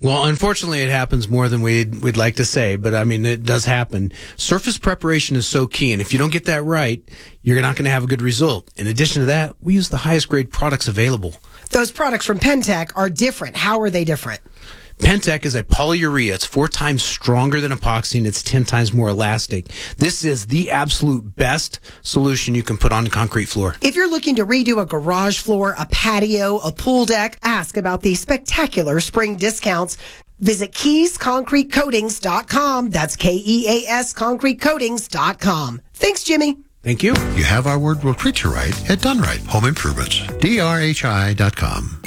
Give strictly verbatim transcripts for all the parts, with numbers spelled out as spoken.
Well, unfortunately, it happens more than we'd, we'd like to say, but I mean, it does happen. Surface preparation is so key, and if you don't get that right, you're not going to have a good result. In addition to that, we use the highest grade products available. Those products from Pentec are different. How are they different? Pentec is a polyurea. It's four times stronger than epoxy, and it's ten times more elastic. This is the absolute best solution you can put on a concrete floor. If you're looking to redo a garage floor, a patio, a pool deck, ask about these spectacular spring discounts. Visit keys concrete coatings dot com. That's K E A S concrete coatings dot com. Thanks, Jimmy. Thank you. You have our word will treat you right at Done Right Home Improvements. D R H I dot com.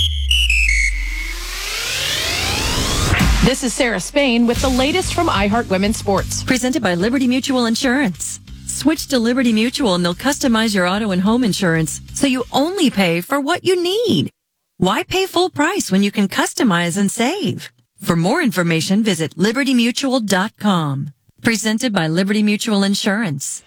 This is Sarah Spain with the latest from iHeart Women's Sports. Presented by Liberty Mutual Insurance. Switch to Liberty Mutual and they'll customize your auto and home insurance so you only pay for what you need. Why pay full price when you can customize and save? For more information, visit liberty mutual dot com. Presented by Liberty Mutual Insurance.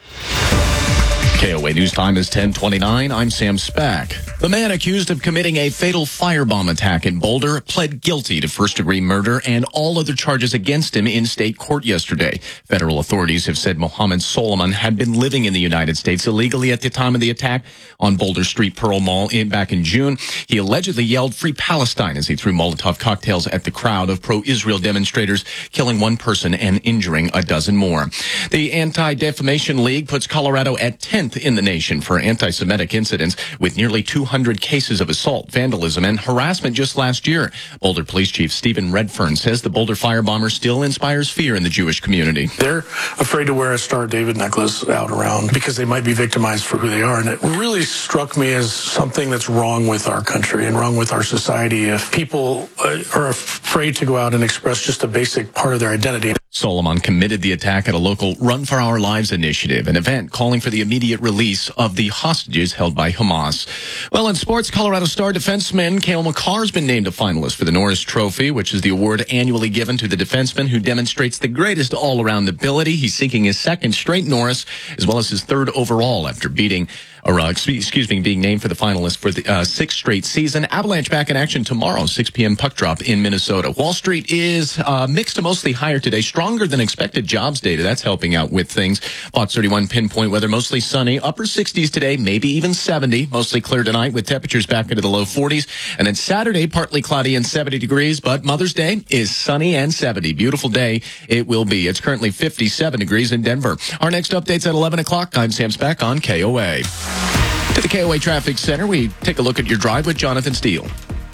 K O A News Time is ten twenty-nine. I'm Sam Spack. The man accused of committing a fatal firebomb attack in Boulder pled guilty to first-degree murder and all other charges against him in state court yesterday. Federal authorities have said Mohammed Solomon had been living in the United States illegally at the time of the attack on Boulder Street Pearl Mall in, back in June. He allegedly yelled "Free Palestine" as he threw Molotov cocktails at the crowd of pro-Israel demonstrators, killing one person and injuring a dozen more. The Anti-Defamation League puts Colorado at tenth in the nation for anti-Semitic incidents, with nearly two hundred cases of assault, vandalism, and harassment just last year. Boulder Police Chief Stephen Redfern says the Boulder firebomber still inspires fear in the Jewish community. They're afraid to wear a Star of David necklace out around because they might be victimized for who they are. And it really struck me as something that's wrong with our country and wrong with our society if people are afraid to go out and express just a basic part of their identity. Solomon committed the attack at a local Run for Our Lives initiative, an event calling for the immediate release of the hostages held by Hamas. Well, in sports, Colorado Star defenseman Cale Makar has been named a finalist for the Norris Trophy, which is the award annually given to the defenseman who demonstrates the greatest all-around ability. He's seeking his second straight Norris, as well as his third overall after beating or uh, excuse me, being named for the finalist for the uh, sixth straight season. Avalanche back in action tomorrow, six p.m. puck drop in Minnesota. Wall Street is uh, mixed to mostly higher today. Stronger than expected jobs data. That's helping out with things. Fox thirty-one pinpoint weather, mostly sunny. Upper sixties today, maybe even seventy. Mostly clear tonight with temperatures back into the low forties. And then Saturday, partly cloudy and seventy degrees. But Mother's Day is sunny and seventy. Beautiful day it will be. It's currently fifty-seven degrees in Denver. Our next update's at eleven o'clock. I'm Sam Spack on K O A. To the K O A Traffic Center, we take a look at your drive with Jonathan Steele.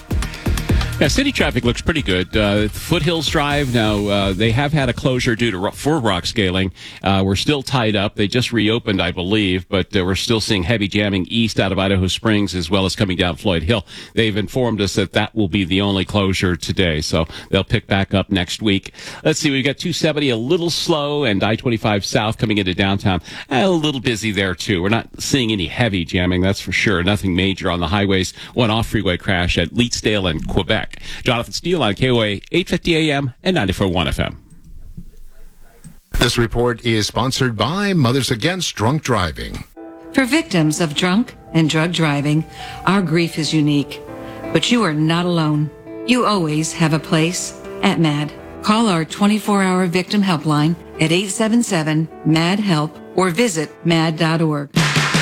Yeah, city traffic looks pretty good. Uh, Foothills Drive, now, uh, they have had a closure due to ro- for rock scaling. Uh, we're still tied up. They just reopened, I believe, but uh, we're still seeing heavy jamming east out of Idaho Springs as well as coming down Floyd Hill. They've informed us that that will be the only closure today, so they'll pick back up next week. Let's see, we've got two seventy a little slow and I twenty-five south coming into downtown. A little busy there, too. We're not seeing any heavy jamming, that's for sure. Nothing major on the highways. One off-freeway crash at Leetsdale and Quebec. Jonathan Steele on K O A eight fifty A M and ninety-four point one F M. This report is sponsored by Mothers Against Drunk Driving. For victims of drunk and drug driving, our grief is unique. But you are not alone. You always have a place at MAD. Call our twenty-four hour victim helpline at eight seven seven M A D HELP or visit mad dot org.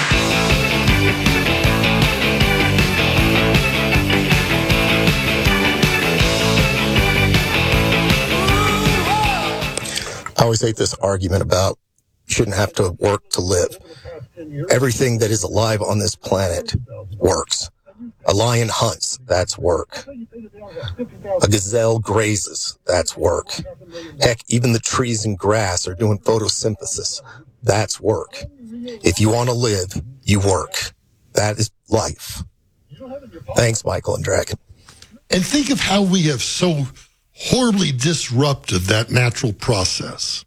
I always hate this argument about you shouldn't have to work to live. Everything that is alive on this planet works. A lion hunts, that's work. A gazelle grazes, that's work. Heck, even the trees and grass are doing photosynthesis. That's work. If you want to live, you work. That is life. Thanks, Michael and Dragon. And think of how we have so horribly disrupted that natural process.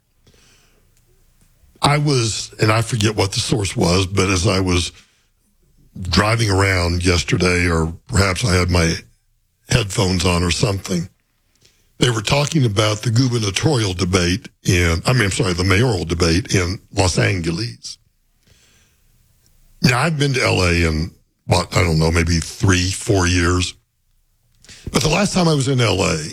I was, and I forget what the source was, but as I was driving around yesterday, or perhaps I had my headphones on or something, they were talking about the gubernatorial debate in, I mean, I'm sorry, the mayoral debate in Los Angeles. Now, I've been to L A in, what, I don't know, maybe three, four years. But the last time I was in L A,